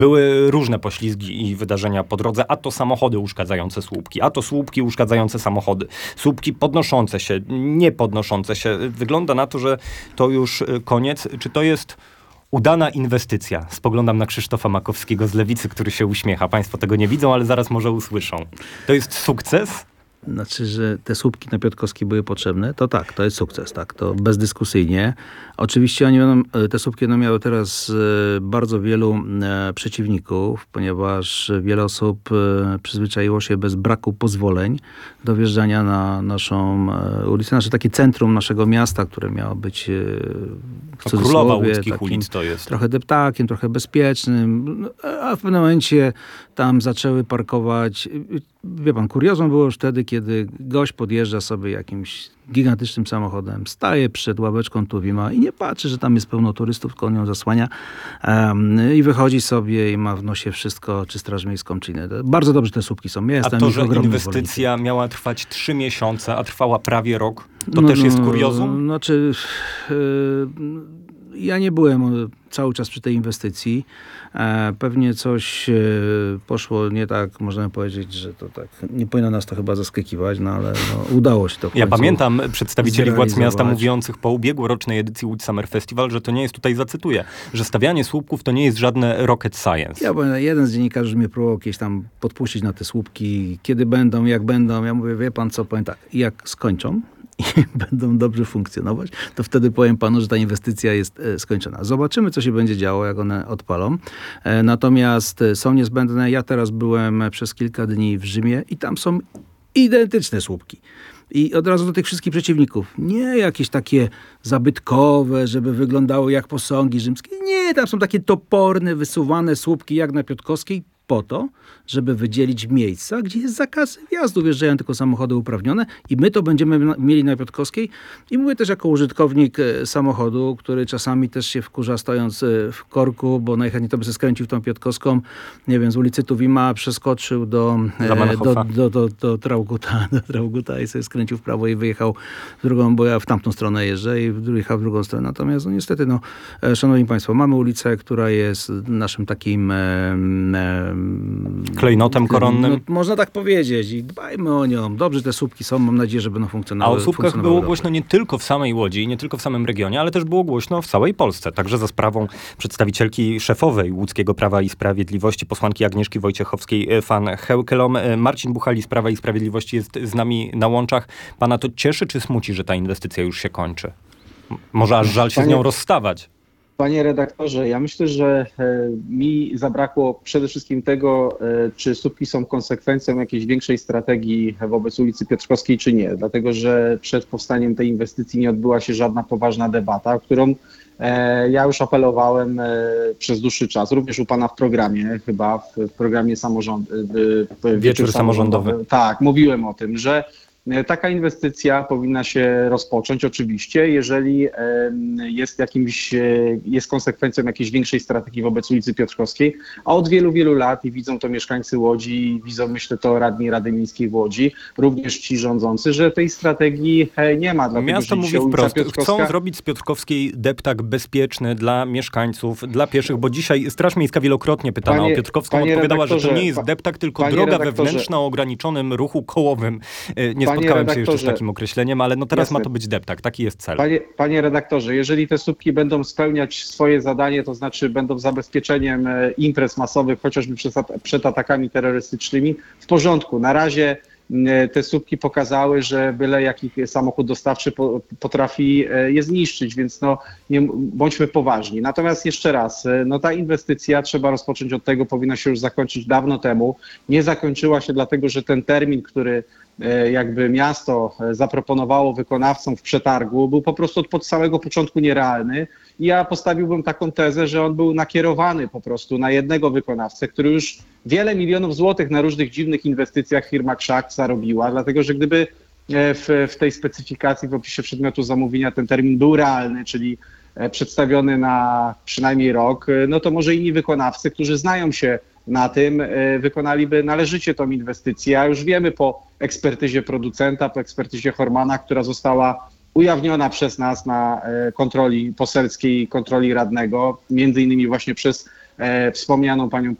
Były różne poślizgi i wydarzenia po drodze, a to samochody uszkadzające słupki, a to słupki uszkadzające samochody, słupki podnoszące się, nie podnoszące się. Wygląda na to, że to już koniec. Czy to jest udana inwestycja? Spoglądam na Krzysztofa Makowskiego z Lewicy, który się uśmiecha. Państwo tego nie widzą, ale zaraz może usłyszą. To jest sukces? Znaczy, że te słupki na Piotrkowskiej były potrzebne, to tak, to jest sukces, tak, to bezdyskusyjnie. Oczywiście te słupki miały teraz bardzo wielu przeciwników, ponieważ wiele osób przyzwyczaiło się bez braku pozwoleń do wjeżdżania na naszą ulicę, nasze takie centrum naszego miasta, które miało być w cudzysłowie, królowa łódzkich ulic to jest. Trochę deptakiem, trochę bezpiecznym, a w pewnym momencie tam zaczęły parkować. Wie pan, kuriozum było już wtedy, kiedy gość podjeżdża sobie jakimś gigantycznym samochodem, staje przed ławeczką Tuwima i nie patrzy, że tam jest pełno turystów, tylko on ją zasłania i wychodzi sobie i ma w nosie wszystko, czy Straż Miejską, czy inne. Bardzo dobrze te słupki są. A to, że inwestycja miała trwać 3 miesiące, a trwała prawie rok, to też jest kuriozum? Znaczy, ja nie byłem cały czas przy tej inwestycji. Pewnie coś poszło nie tak, możemy powiedzieć, że to tak, nie powinno nas to chyba zaskakiwać, no ale udało się to w końcu. Ja pamiętam przedstawicieli władz miasta mówiących po ubiegłorocznej edycji Łódź Summer Festival, że to nie jest, tutaj zacytuję, że stawianie słupków to nie jest żadne rocket science. Ja powiem, jeden z dziennikarzy mnie próbował kiedyś tam podpuścić na te słupki, kiedy będą, jak będą. Ja mówię, wie pan co, powiem tak, jak skończą i będą dobrze funkcjonować, to wtedy powiem panu, że ta inwestycja jest skończona. Zobaczymy, co się będzie działo, jak one odpalą. Natomiast są niezbędne. Ja teraz byłem przez kilka dni w Rzymie i tam są identyczne słupki. I od razu do tych wszystkich przeciwników. Nie jakieś takie zabytkowe, żeby wyglądało jak posągi rzymskie. Nie, tam są takie toporne, wysuwane słupki jak na Piotrkowskiej, po to, żeby wydzielić miejsca, gdzie jest zakaz wjazdu. Wjeżdżają tylko samochody uprawnione i my to będziemy mieli na Piotrkowskiej. I mówię też jako użytkownik samochodu, który czasami też się wkurza stojąc w korku, bo najchętniej to by się skręcił w tą Piotrkowską, nie wiem, z ulicy Tuwima przeskoczył do Trauguta i sobie skręcił w prawo i wyjechał w drugą, bo ja w tamtą stronę jeżdżę i wyjechał w drugą stronę. Natomiast niestety, szanowni państwo, mamy ulicę, która jest naszym takim klejnotem koronnym. Można tak powiedzieć i dbajmy o nią. Dobrze te słupki są, mam nadzieję, że będą funkcjonowały. A o słupkach było głośno nie tylko w samej Łodzi, nie tylko w samym regionie, ale też było głośno w całej Polsce. Także za sprawą przedstawicielki szefowej łódzkiego Prawa i Sprawiedliwości, posłanki Agnieszki Wojciechowskiej, fan Hełkelom. Marcin Buchali z Prawa i Sprawiedliwości jest z nami na łączach. Pana to cieszy czy smuci, że ta inwestycja już się kończy? Może aż żal się z nią rozstawać? Panie redaktorze, ja myślę, że mi zabrakło przede wszystkim tego, czy słupki są konsekwencją jakiejś większej strategii wobec ulicy Piotrkowskiej, czy nie. Dlatego, że przed powstaniem tej inwestycji nie odbyła się żadna poważna debata, którą ja już apelowałem przez dłuższy czas, również u pana w programie, chyba w programie Wieczór samorządowy. Tak, mówiłem o tym, że taka inwestycja powinna się rozpocząć oczywiście, jeżeli jest konsekwencją jakiejś większej strategii wobec ulicy Piotrkowskiej, a od wielu, wielu lat i widzą to mieszkańcy Łodzi, widzą myślę to radni Rady Miejskiej w Łodzi, również ci rządzący, że tej strategii nie ma. Miasto mówi wprost, chcą zrobić z Piotrkowskiej deptak bezpieczny dla mieszkańców, dla pieszych, bo dzisiaj Straż Miejska wielokrotnie pytana o Piotrkowską odpowiadała, że to nie jest deptak, tylko droga wewnętrzna o ograniczonym ruchu kołowym. Nie spotkałem się jeszcze z takim określeniem, ale teraz jasne. Ma to być deptak, taki jest cel. Panie redaktorze, jeżeli te słupki będą spełniać swoje zadanie, to znaczy będą zabezpieczeniem imprez masowych, chociażby przed atakami terrorystycznymi, w porządku. Na razie te słupki pokazały, że byle jaki samochód dostawczy potrafi je zniszczyć, więc nie bądźmy poważni. Natomiast jeszcze raz, ta inwestycja trzeba rozpocząć od tego, powinna się już zakończyć dawno temu. Nie zakończyła się dlatego, że ten termin, który jakby miasto zaproponowało wykonawcom w przetargu, był po prostu od samego początku nierealny. I ja postawiłbym taką tezę, że on był nakierowany po prostu na jednego wykonawcę, który już wiele milionów złotych na różnych dziwnych inwestycjach firma Krzak zarobiła, dlatego że gdyby w tej specyfikacji, w opisie przedmiotu zamówienia ten termin był realny, czyli przedstawiony na przynajmniej rok, to może inni wykonawcy, którzy znają się na tym, wykonaliby należycie tą inwestycję. A już wiemy po ekspertyzie producenta, po ekspertyzie Hormana, która została ujawniona przez nas na kontroli poselskiej, kontroli radnego, między innymi właśnie przez wspomnianą panią